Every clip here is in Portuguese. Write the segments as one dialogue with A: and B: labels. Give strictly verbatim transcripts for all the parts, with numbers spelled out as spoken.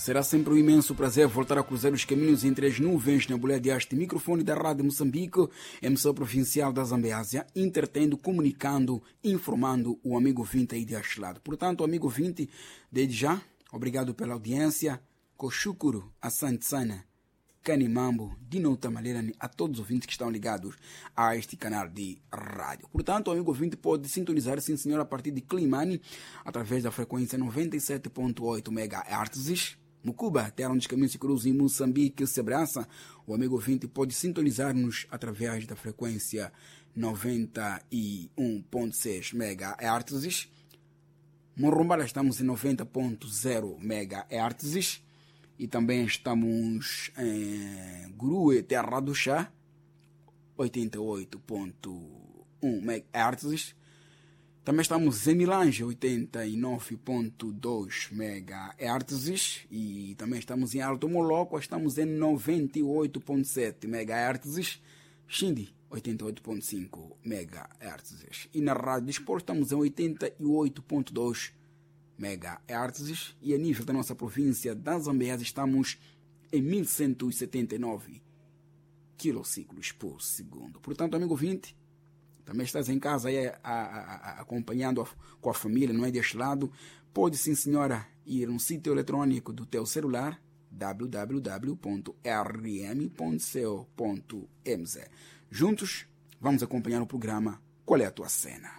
A: Será sempre um imenso prazer voltar a cruzar os caminhos entre as nuvens na bolha de este microfone da Rádio Moçambique, emissora provincial da Zambiásia, entretendo, comunicando, informando o amigo ouvinte aí deste lado. Portanto, amigo ouvinte, desde já, obrigado pela audiência. Koshukuru, asante sana, Kanimambo, Dinouta Malerani, a todos os ouvintes que estão ligados a este canal de rádio. Portanto, o amigo ouvinte pode sintonizar, sim senhor, a partir de Climane, através da frequência noventa e sete ponto oito megahertz. Mucuba, terra onde os caminhos se cruzam, em Moçambique se abraça. O amigo ouvinte pode sintonizar-nos através da frequência noventa e um ponto seis megahertz. Morrombala estamos em noventa ponto zero megahertz. E também estamos em Gurue, Terra do Chá, oitenta e oito ponto um megahertz. Também estamos em Milange, oitenta e nove ponto dois megahertz. E também estamos em Alto Moloco, estamos em noventa e oito ponto sete megahertz. Xindi, oitenta e oito ponto cinco megahertz. E na Rádio Esporte estamos em oitenta e oito ponto dois megahertz. E a nível da nossa província da Zambiásia estamos em mil cento e setenta e nove quilociclos por segundo. Portanto, amigo ouvinte, também estás em casa aí, a, a, a, acompanhando a, com a família, não é deste lado, pode sim senhora ir no sítio eletrônico do teu celular, w w w ponto r m ponto co ponto m z. Juntos vamos acompanhar o programa Qual é a Tua Cena?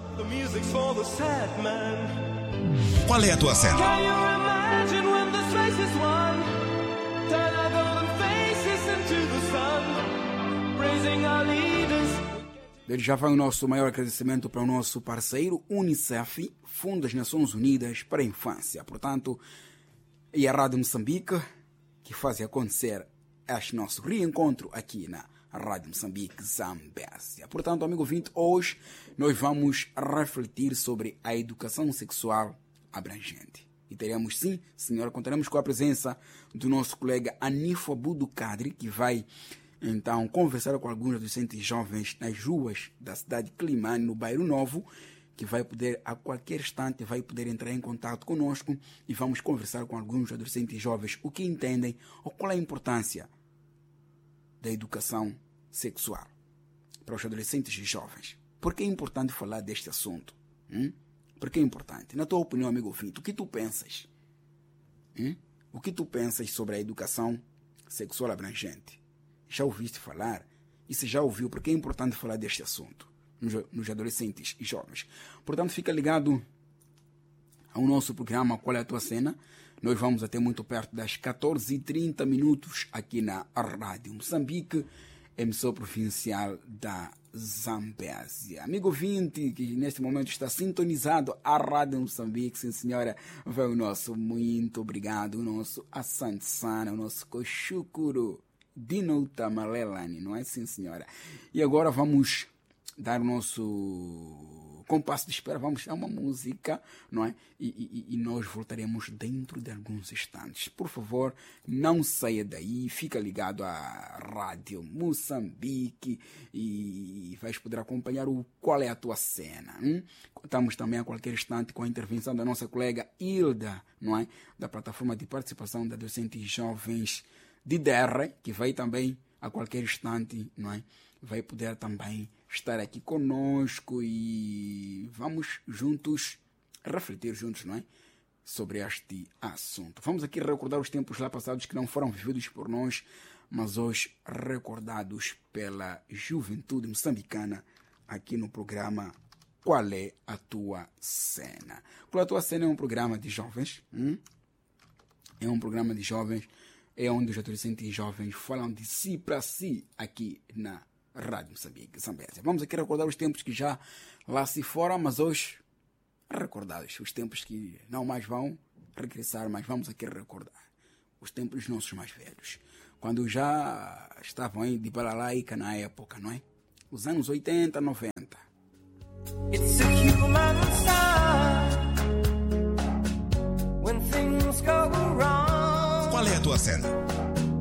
B: Qual é a tua cena?
A: Desde já vai o nosso maior agradecimento para o nosso parceiro Unicef, Fundo das Nações Unidas para a Infância. Portanto, e a Rádio Moçambique, que faz acontecer este nosso reencontro aqui na Rádio Moçambique Zambésia. Portanto, amigo ouvinte, hoje nós vamos refletir sobre a educação sexual abrangente. E teremos, sim, senhora, contaremos com a presença do nosso colega Anifo Abudo Kadri, que vai, então, conversar com alguns adolescentes jovens nas ruas da cidade de Climane, no Bairro Novo, que vai poder, a qualquer instante, vai poder entrar em contato conosco e vamos conversar com alguns adolescentes jovens o que entendem ou qual é a importância da educação sexual para os adolescentes e jovens. Por que é importante falar deste assunto? Hum? Por que é importante? Na tua opinião, amigo ouvinte, o que tu pensas? Hum? O que tu pensas sobre a educação sexual abrangente? Já ouviste falar? E se já ouviu, por que é importante falar deste assunto nos, nos adolescentes e jovens? Portanto, fica ligado ao nosso programa Qual é a Tua Cena? Nós vamos até muito perto das catorze e trinta minutos aqui na Rádio Moçambique, emissora provincial da Zambésia. Amigo ouvinte, que neste momento está sintonizado à Rádio Moçambique, sim senhora, vai o nosso muito obrigado, o nosso Asante Sana, o nosso Koshukuru, Dinouta Malelani, não é sim senhora? E agora vamos dar o nosso compasso de espera, vamos dar uma música, não é? E, e, e nós voltaremos dentro de alguns instantes. Por favor, não saia daí, fica ligado à Rádio Moçambique e vais poder acompanhar o Qual é a Tua Cena. Hein? Contamos também a qualquer instante com a intervenção da nossa colega Hilda, não é? Da plataforma de participação de adolescentes e jovens de D R, que vai também a qualquer instante, não é? Vai poder também estar aqui conosco e vamos juntos refletir juntos, não é? Sobre este assunto. Vamos aqui recordar os tempos lá passados que não foram vividos por nós, mas hoje recordados pela juventude moçambicana aqui no programa Qual é a Tua Cena? Qual é a Tua Cena é um programa de jovens, hum? É um programa de jovens, é onde os adolescentes e jovens falam de si para si aqui na Rádio Moçambique Zambésia. Vamos aqui recordar os tempos que já lá se foram, mas hoje recordados. Os tempos que não mais vão regressar, mas vamos aqui recordar. Os tempos dos nossos mais velhos. Quando já estavam aí de balalaica na época, não é? Os anos oitenta, noventa. It's a human sign when things go wrong.
B: Qual é a tua cena?